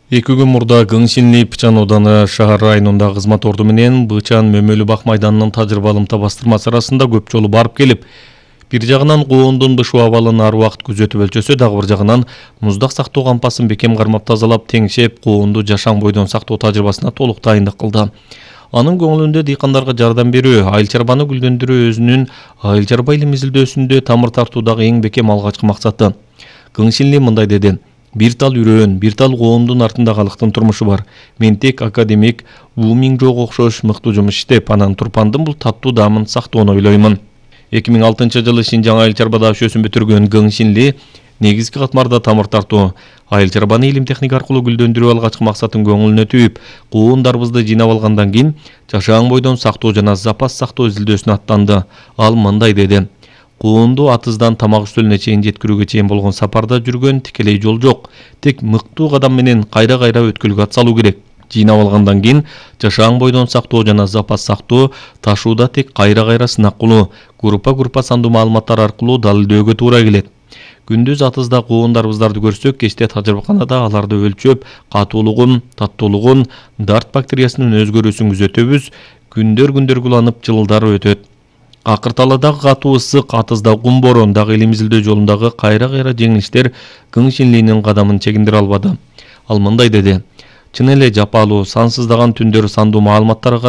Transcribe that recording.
2 күн мурда Гыңсинли Пычан ауданы шаар районунда кызмат орду менен Бычан Мөмөлү бак майданынын тажрыйбалымта бастырмасы арасында көп жолу барып келип, бир жагынан коондун бышуу абалын ар убакыт күзөтүп өлчөсө, дагы бир жагынан муздак сактоо кампасын бекем кармап тазалап, теңшеп, коонду жашаң бойдон сактоо тажрыйбасына толук дайындык кылды. Анын көңүлүндө дыйкандарга жардам берүү, айыл чарбаны гүлдөндүрүү өзүнүн айыл чарба илим изилдөөсүндө тамыр тартуудагы эң бекем алгачкы максаты. Гыңсинли мындай деди: бир тал үрөөн, бир тал коондун артында калктын турмушу бар. Мен тек академик Ву Минжоого окшош мыктуу жумуш иштеп, анан Турпандын бул таттуу даамын сактоону ойлоймун. 2006-жылы Шинжаң айыл чарбада өсүм бүтүргөн Гыңсинли негизги катмарда тамыр тартуу, айыл чарбаны илим техника аркылуу гүлдөндүрүү алгачкы максатын көңүлүнө түйүп, коондарыбызды жыйнап алгандан кийин жашаң бойдон сактоо жана запас сактоо изилдөөсүнө аттанды. Ал мындай деди: коонду атыздан тамак үстөлүнө чейин жеткирүүгө чейин болгон сапарда жүргөн тикелей жол жок. Тек мыктуу кадам менен кайра-кайра өткөлгө ат салуу керек. Жыйнап алгандан кийин жашаң бойдон сактоо жана запас сактоо ташууда тек кайра-кайра сынак кылуу, группа сандуу маалыматтар аркылуу далилдөөгө туура келет. Күндүз атызда коондарыбыздарды көрсөк, кечте тажрыйбаканада аларды өлчөп, катуулугун, таттуулугун, дарт бактериясынын өзгөрүүсүн күзөтөбүз. Күндөр куланып, жылдар өтөт. Акырталадагы катуу ысык, атызда кум борон, дагы илим изилдөө жолундагы кайра-кайра жеңилиштер Гыңсинлинин кадамын чегиндире албады. Ал мындай деди: чын эле жапалуу, сансыздаган түндөр сандуу маалыматтарга